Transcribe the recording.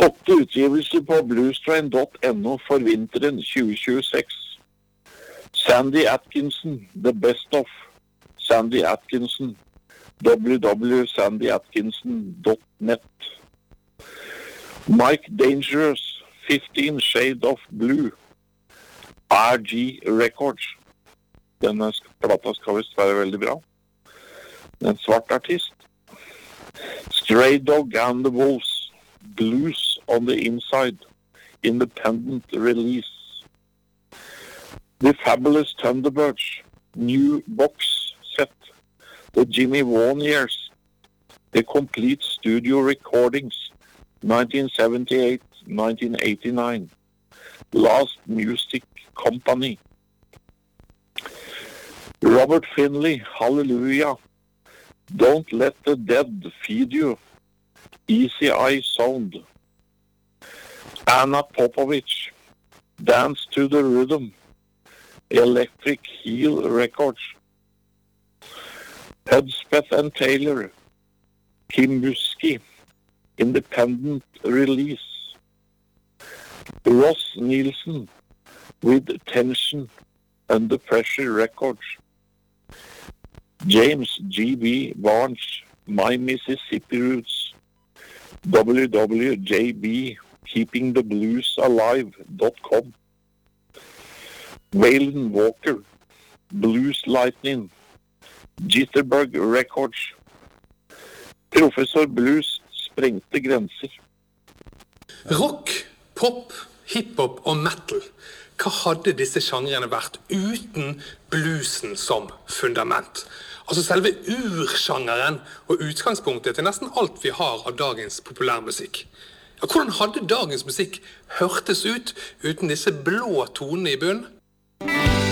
8 utgivelser på bluestrain.no for vinteren 2026. Sandy Atkinson, The Best Of. Sandy Atkinson, www.sandyatkinson.net. Mike Dangerous, 15 Shades of Blue. RG Records. Denne plata skal visst være veldig bra. En svart artist. Stray Dog and the Wolves. Blues on the Inside. Independent release. The Fabulous Thunderbirds. New box set. The Jimmy Vaughan Years. The Complete Studio Recordings. 1978-1989. Last Music Company. Robert Finley, Hallelujah. Don't Let the Dead Feed You. Easy Eye Sound. Anna Popovich, Dance to the Rhythm. Electric Heel Records. Hudspeth and Taylor, Kim Musky, Independent Release. Ross Nielsen, With Tension, Under Pressure Records. James G.B. Barnes, My Mississippi Roots. www.keepingthebluesalive.com. Waylon Walker, Blues Lightning. Jitterbug Records. Professor Blues sprengte grenser. Rock, pop, hiphop og metal. Hva hadde disse genrene vært uten bluesen som fundament? Altså selve urgenren og utgangspunktet til nesten alt vi har av dagens populærmusikk. Ja, hvordan hadde dagens musikk hørtes ut uten disse blå tonene i bunn?